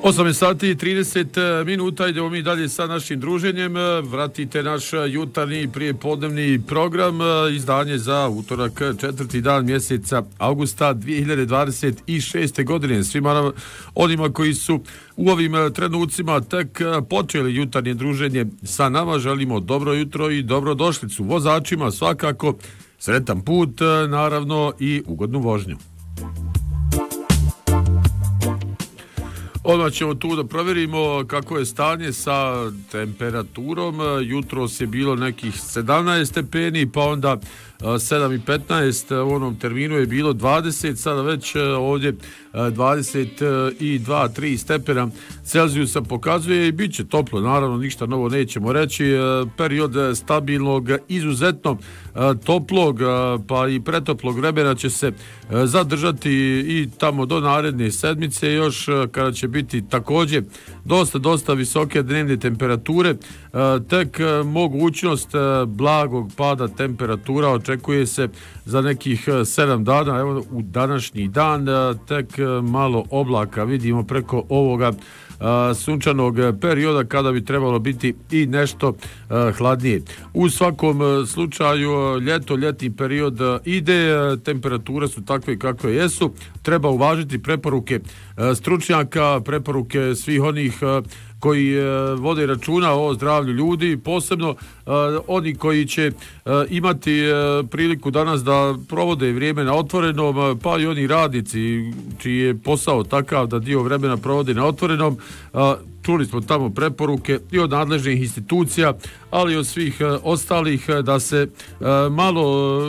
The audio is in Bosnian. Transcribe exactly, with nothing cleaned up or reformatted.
osam sati i trideset minuta, idemo mi dalje sa našim druženjem. Vratite naš jutarnji prijepodnevni program, izdanje za utorak, četvrti dan mjeseca augusta dvije hiljade dvadeset šeste. godine. Svima onima koji su u ovim trenucima tek počeli jutarnje druženje sa nama, želimo dobro jutro i dobrodošlicu. Vozačima svakako sretan put, naravno i ugodnu vožnju. Odmah ćemo tu da provjerimo kako je stanje sa temperaturom. Jutros je bilo nekih sedamnaest stepeni, pa onda sedam i petnaest, u onom terminu je bilo dvadeset, sada već ovdje dvadeset dva tri stepena Celzijusa pokazuje i bit će toplo, naravno ništa novo nećemo reći. Period stabilnog, izuzetno toplog pa i pretoplog vremena će se zadržati i tamo do naredne sedmice, još kada će biti također dosta, dosta visoke dnevne temperature. Tek mogućnost blagog pada temperatura očekuje se za nekih sedam dana. Evo u današnji dan tek malo oblaka vidimo preko ovoga sunčanog perioda kada bi trebalo biti i nešto hladnije. U svakom slučaju ljeto, ljetni period ide, temperature su takve kakve jesu. Treba uvažiti preporuke stručnjaka, preporuke svih onih koji vode računa o zdravlju ljudi, posebno oni koji će imati priliku danas da provode vrijeme na otvorenom, pa i oni radnici čiji je posao takav da dio vremena provode na otvorenom. Čuli smo tamo preporuke i od nadležnih institucija, ali i od svih ostalih da se malo